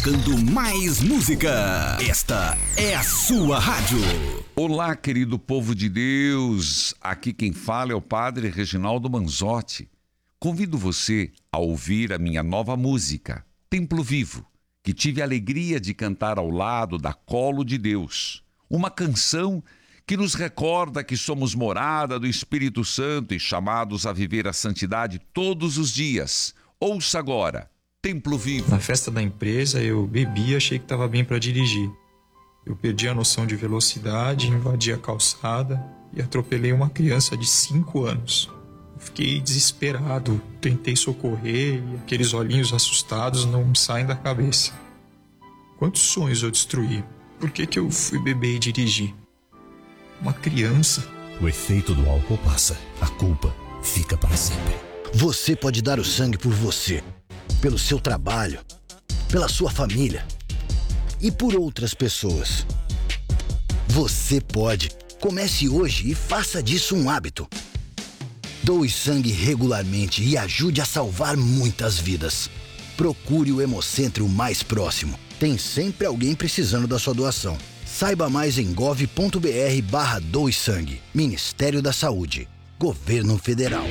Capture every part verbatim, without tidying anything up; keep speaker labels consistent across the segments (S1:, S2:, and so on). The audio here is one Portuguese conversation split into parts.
S1: tocando mais música. Esta é a sua rádio.
S2: Olá, querido povo de Deus. Aqui quem fala é o Padre Reginaldo Manzotti. Convido você a ouvir a minha nova música, Templo Vivo, que tive a alegria de cantar ao lado da Colo de Deus. Uma canção que nos recorda que somos morada do Espírito Santo e chamados a viver a santidade todos os dias. Ouça agora, Templo Vivo.
S3: Na festa da empresa eu bebi e achei que estava bem para dirigir. Eu perdi a noção de velocidade, invadi a calçada e atropelei uma criança de cinco anos. Eu fiquei desesperado, tentei socorrer e aqueles olhinhos assustados não me saem da cabeça. Quantos sonhos eu destruí? Por que que eu fui beber e dirigir? Uma criança.
S4: O efeito do álcool passa, a culpa fica para sempre.
S5: Você pode dar o sangue por você, pelo seu trabalho, pela sua família e por outras pessoas. Você pode. Comece hoje e faça disso um hábito. Doe sangue regularmente e ajude a salvar muitas vidas. Procure o Hemocentro mais próximo. Tem sempre alguém precisando da sua doação. Saiba mais em gov.br barra doe sangue. Ministério da Saúde. Governo Federal.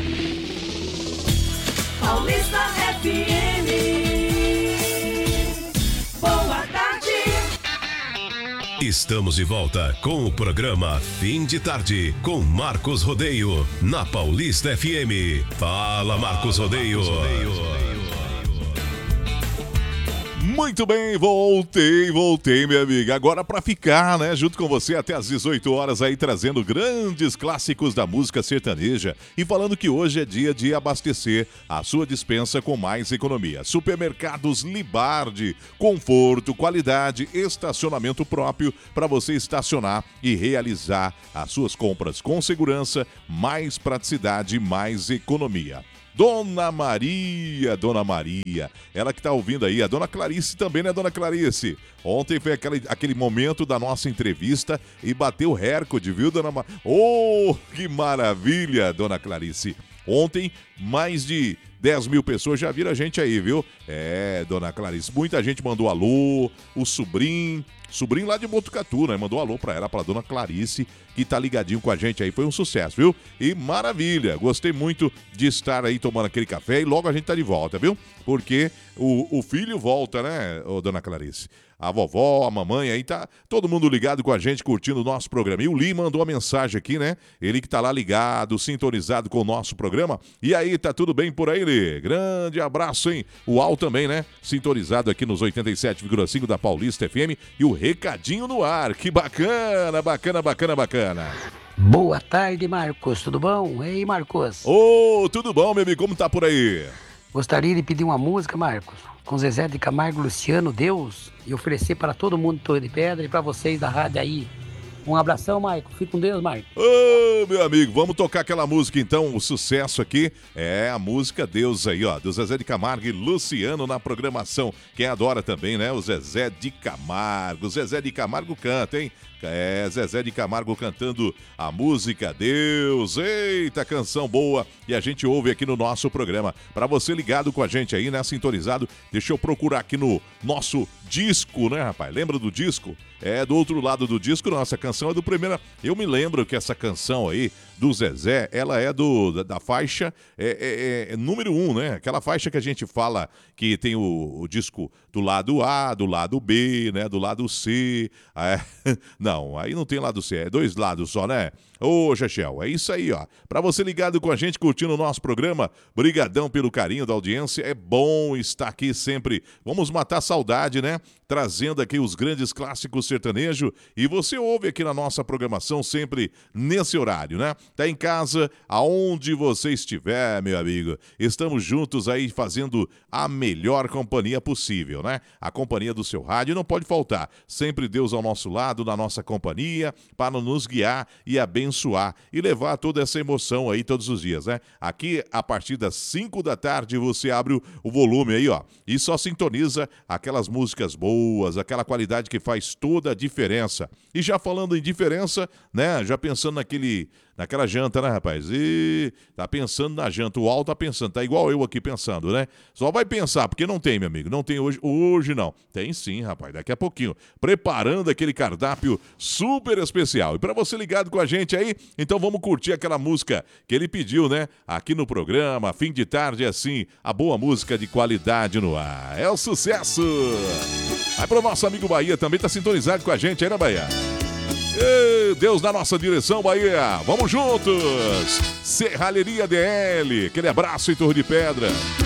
S6: Paulista F M. Boa tarde.
S4: Estamos de volta com o programa Fim de Tarde com Marcos Rodeio na Paulista F M. Fala, Marcos Rodeio.
S7: Muito bem, voltei, voltei, minha amiga. Agora para ficar, né, junto com você até às dezoito horas aí, trazendo grandes clássicos da música sertaneja e falando que hoje é dia de abastecer a sua despensa com mais economia. Supermercados Libardi, conforto, qualidade, estacionamento próprio para você estacionar e realizar as suas compras com segurança, mais praticidade, mais economia. Dona Maria, Dona Maria, ela que tá ouvindo aí, a Dona Clarice também, né, Dona Clarice? Ontem foi aquele, aquele momento da nossa entrevista e bateu recorde, viu, Dona Maria? Oh, que maravilha, Dona Clarice. Ontem, mais de dez mil pessoas já viram a gente aí, viu? É, Dona Clarice, muita gente mandou alô, o sobrinho, sobrinho lá de Botucatu, né? Mandou alô pra ela, pra Dona Clarice, que tá ligadinho com a gente aí, foi um sucesso, viu? E maravilha, gostei muito de estar aí tomando aquele café e logo a gente tá de volta, viu? Porque o, o filho volta, né, ô, Dona Clarice? A vovó, a mamãe, aí tá todo mundo ligado com a gente, curtindo o nosso programa. E o Lee mandou uma mensagem aqui, né? Ele que tá lá ligado, sintonizado com o nosso programa. E aí, tá tudo bem por aí, Lee? Grande abraço, hein? O Al também, né? Sintonizado aqui nos oitenta e sete vírgula cinco da Paulista F M. E o recadinho no ar. Que bacana, bacana, bacana, bacana.
S8: Boa tarde, Marcos. Tudo bom? Ei, Marcos.
S7: Ô, oh, tudo bom, meu amigo? Como tá por aí?
S8: Gostaria de pedir uma música, Marcos, com Zezé de Camargo e Luciano, Deus, e oferecer para todo mundo Torre de Pedra e para vocês da rádio aí. Um abração, Marco. Fique com Deus, Marco.
S7: Ô, oh, meu amigo, vamos tocar aquela música então, o sucesso aqui é a música Deus aí, ó, do Zezé de Camargo e Luciano na programação. Quem adora também, né, o Zezé de Camargo. Zezé de Camargo canta, hein? É, Zezé de Camargo cantando a música Deus. Eita, canção boa. E a gente ouve aqui no nosso programa. Para você ligado com a gente aí, né, sintonizado, deixa eu procurar aqui no nosso disco, né, rapaz? Lembra do disco? É, do outro lado do disco, nossa canção é do primeiro. Eu me lembro que essa canção aí do Zezé, ela é do da, da faixa é, é, é, número um, né? Aquela faixa que a gente fala que tem o, o disco do lado A, do lado B, né? Do lado C. É, não, aí não tem lado C, é dois lados só, né? Ô, Chechel, é isso aí, ó. Pra você ligado com a gente, curtindo o nosso programa, brigadão pelo carinho da audiência. É bom estar aqui sempre. Vamos matar a saudade, né? Trazendo aqui os grandes clássicos sertanejo. E você ouve aqui na nossa programação sempre nesse horário, né? Tá em casa, aonde você estiver, meu amigo. Estamos juntos aí fazendo a melhor companhia possível, né? A companhia do seu rádio não pode faltar. Sempre Deus ao nosso lado, na nossa companhia, para nos guiar e abençoar e levar toda essa emoção aí todos os dias, né? Aqui, a partir das cinco da tarde, você abre o volume aí, ó, e só sintoniza aquelas músicas boas, aquela qualidade que faz toda a diferença. E já falando em diferença, né? Já pensando naquele naquela janta, né, rapaz? E tá pensando na janta, o Al tá pensando, tá igual eu aqui pensando, né? Só vai pensar, porque não tem, meu amigo, não tem hoje, hoje não. Tem sim, rapaz, daqui a pouquinho, preparando aquele cardápio super especial. E pra você ligado com a gente aí, então vamos curtir aquela música que ele pediu, né? Aqui no programa, fim de tarde, assim, a boa música de qualidade no ar. É o sucesso! Aí pro nosso amigo Bahia, também tá sintonizado com a gente aí, né, Bahia? Ei, Deus na nossa direção, Bahia. Vamos juntos. Serralheria D L. Aquele abraço em Torre de Pedra.